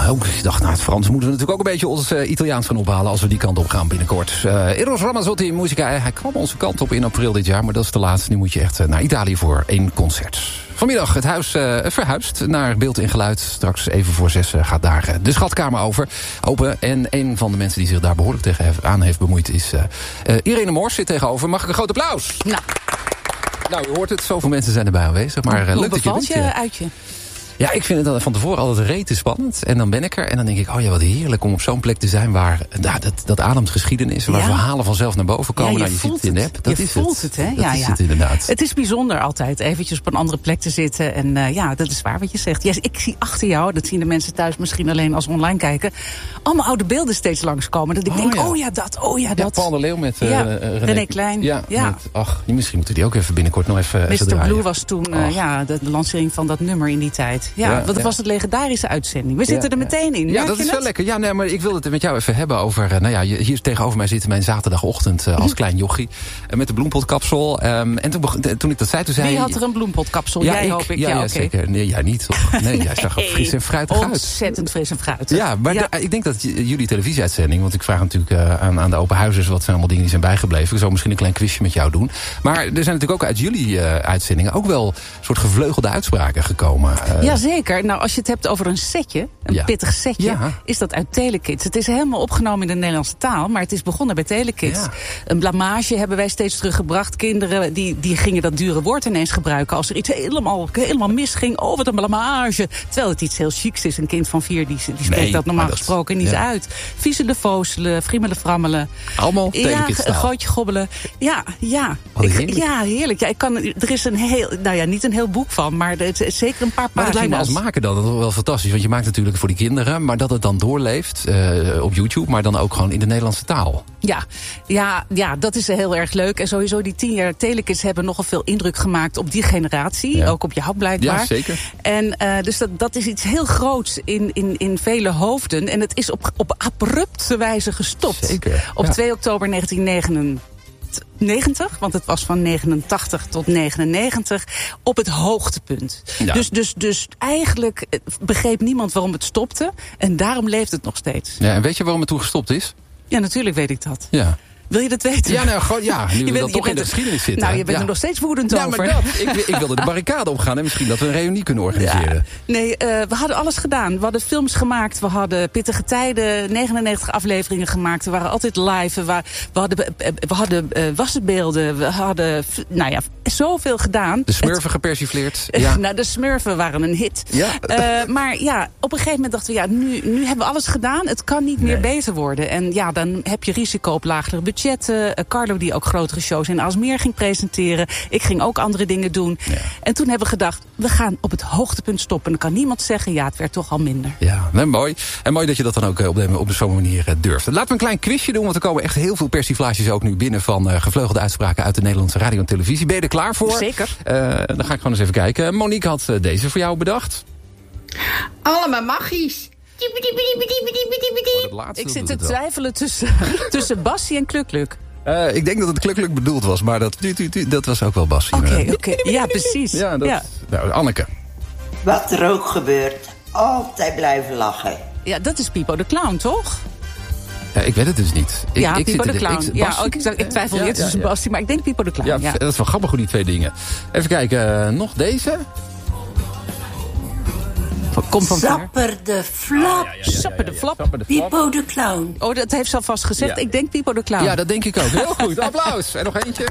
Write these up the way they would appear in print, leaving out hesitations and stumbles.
Ik dacht, het Frans moeten we natuurlijk ook een beetje ons Italiaans gaan ophalen als we die kant op gaan binnenkort. Eros Ramazzotti in Musica, hij kwam onze kant op in april dit jaar, maar dat is de laatste. Nu moet je echt naar Italië voor 1 concert. Vanmiddag het huis verhuist naar Beeld en Geluid. Straks even voor 6 gaat daar de schatkamer open. En een van de mensen die zich daar behoorlijk tegenaan heeft bemoeid is Irene Moors zit tegenover. Mag ik een groot applaus? Nou, u hoort het, zoveel mensen zijn erbij aanwezig. Maar hoe leuk dat je bevalt je uitje? Ja, ik vind het van tevoren altijd rete spannend. En dan ben ik er en dan denk ik, oh ja, wat heerlijk om op zo'n plek te zijn waar dat ademt geschiedenis. Waar verhalen vanzelf naar boven komen. Ja, je ziet het in de app. Dat je voelt het, hè? Dat is het inderdaad. Het is bijzonder altijd, eventjes op een andere plek te zitten. En dat is waar wat je zegt. Yes, ik zie achter jou, dat zien de mensen thuis misschien alleen als online kijken, allemaal oude beelden steeds langskomen. Dat ik denk, dat. Ja, Paul de Leeuw met René Klein. Ja. Misschien moeten die ook even binnenkort nog even Mr. Blue was toen de lancering van dat nummer in die tijd. Want het was het legendarische uitzending. We zitten er meteen in. Ja, dat is wel lekker. Ja, nee, maar ik wil het met jou even hebben over... hier tegenover mij zit mijn zaterdagochtend als klein jochie. Met de bloempotkapsel. En toen ik dat zei, toen zei... Wie had er een bloempotkapsel? Jij, hoop ik. Ja, zeker. Nee, jij niet, toch? Nee, jij zag er fris en fruitig uit. Ontzettend fris en fruitig. Ja, maar ik denk dat jullie televisieuitzending... want ik vraag natuurlijk aan de open huizers... wat zijn allemaal dingen die zijn bijgebleven. Ik zou misschien een klein quizje met jou doen. Maar er zijn natuurlijk ook uit jullie uitzendingen... ook wel een soort gevleugelde uitspraken gekomen. Jazeker. Nou, als je het hebt over een setje, een pittig setje, is dat uit Telekids. Het is helemaal opgenomen in de Nederlandse taal, maar het is begonnen bij Telekids. Ja. Een blamage hebben wij steeds teruggebracht. Kinderen die gingen dat dure woord ineens gebruiken als er iets helemaal misging. Oh, wat een blamage. Terwijl het iets heel chics is. Een kind van 4 die spreekt dat normaal gesproken niet uit. Viezelen, vozelen, friemelen, frammelen. Allemaal Telekids taal. Een gootje gobbelen. Ja. Heerlijk. Ja, er is een heel, niet een heel boek van, maar het is zeker een paar pagina's. Maar het lijkt me als maker dan wel fantastisch. Want je maakt natuurlijk voor die kinderen, maar dat het dan doorleeft op YouTube, maar dan ook gewoon in de Nederlandse taal. Ja, dat is heel erg leuk. En sowieso die 10 jaar Telekids hebben nogal veel indruk gemaakt op die generatie. Ja. Ook op jou blijkbaar. Ja, zeker. En dus dat is iets heel groots in vele hoofden. En het is op abrupte wijze gestopt. Zeker. Op 2 oktober 1990, want het was van 89 tot 99, op het hoogtepunt. Ja. Dus eigenlijk begreep niemand waarom het stopte. En daarom leeft het nog steeds. Ja, en weet je waarom het toen gestopt is? Ja, natuurlijk weet ik dat. Ja. Wil je dat weten? Ja, nou, gewoon, nu we dan toch in de geschiedenis zitten. Nou, je bent er nog steeds woedend over. Maar ik wilde de barricade opgaan en misschien dat we een reunie kunnen organiseren. Ja. Nee, we hadden alles gedaan. We hadden films gemaakt, we hadden Pittige Tijden, 99 afleveringen gemaakt. We waren altijd live, we hadden wassenbeelden, we hadden zoveel gedaan. De Smurfen gepersifleerd. Ja. De Smurfen waren een hit. Ja. Maar op een gegeven moment dachten we, nu hebben we alles gedaan. Het kan niet meer beter worden. En dan heb je risico op lagere budgetten. Carlo die ook grotere shows in Aalsmeer ging presenteren. Ik ging ook andere dingen doen. Ja. En toen hebben we gedacht, we gaan op het hoogtepunt stoppen. En dan kan niemand zeggen, het werd toch al minder. Ja, mooi. En mooi dat je dat dan ook op zo'n manier durft. Laten we een klein quizje doen, want er komen echt heel veel persiflages ook nu binnen van gevleugelde uitspraken uit de Nederlandse radio en televisie. Ben je er klaar voor? Zeker. Dan ga ik gewoon eens even kijken. Monique had deze voor jou bedacht. Allemaal magisch. Ik zit te twijfelen tussen Bassie en Klukluk. Ik denk dat het Klukluk bedoeld was, maar dat was ook wel Bassie. Oké. Ja, precies. Nou, Anneke. Wat er ook gebeurt, altijd blijven lachen. Ja, dat is Pipo de Clown, toch? Ja, ik weet het dus niet. Pipo de Clown. Ik twijfel niet tussen Bassie, maar ik denk Pipo de Clown. Ja, dat is wel grappig, hoe die twee dingen. Even kijken, nog deze. Kom van Sapper de Flap. Sapper de Flap. Pipo de Clown. Oh, dat heeft ze alvast gezegd. Ja. Ik denk Pipo de Clown. Ja, dat denk ik ook. Heel goed, applaus. En nog eentje.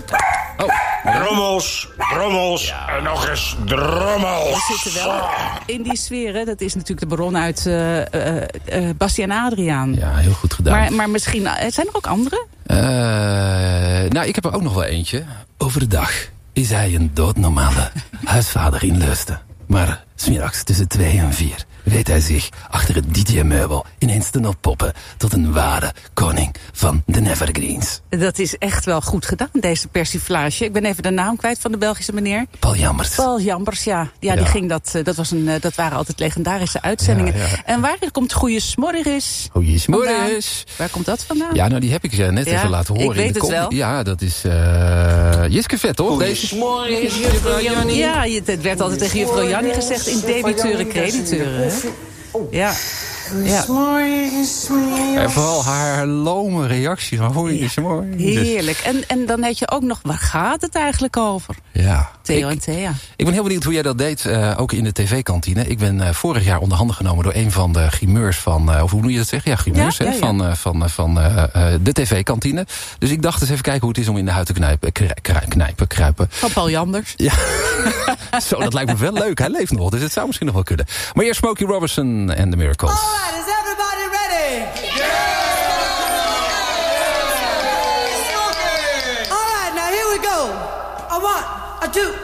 Drommels. En nog eens drommels. We zitten wel in die sfeer, hè. Dat is natuurlijk de bron uit Bassie en Adriaan. Ja, heel goed gedaan. Maar misschien, zijn er ook andere? Ik heb er ook nog wel eentje. Overdag is hij een doodnormale huisvader in Leusden. Maar 's middags tussen 2 en 4 weet hij zich achter het DJ-meubel ineens te oppoppen tot een ware koning van de Evergreens. Dat is echt wel goed gedaan, deze persiflage. Ik ben even de naam kwijt van de Belgische meneer. Paul Jambers, ja. Die ging dat waren altijd legendarische uitzendingen. Ja. En waar komt Goeie Smorris? Goeie Smorris. Waar komt dat vandaan? Ja, die heb ik net even laten horen. Ik weet het wel. Ja, dat is Jiske Vet, toch? Goeie Smorris, juffrouw Jannie. Ja, het werd altijd tegen juffrouw Jannie gezegd in debiteuren, crediteuren. Ja. Ja. En vooral haar lome reacties. Heerlijk. En dan heb je ook nog, waar gaat het eigenlijk over? Ja. Theo en Thea. Ik ben heel benieuwd hoe jij dat deed, ook in de tv-kantine. Ik ben vorig jaar onder handen genomen door een van de grimeurs van... of hoe moet je dat zeggen? Ja, grimeurs van de tv-kantine. Dus ik dacht eens even kijken hoe het is om in de huid te kruipen. Van Paul Janders. Ja, zo, dat lijkt me wel leuk. Hij leeft nog, dus het zou misschien nog wel kunnen. Maar eerst Smokey Robinson en The Miracles. All right, is everybody ready? Yeah! All right, now here we go. A 1, a 2.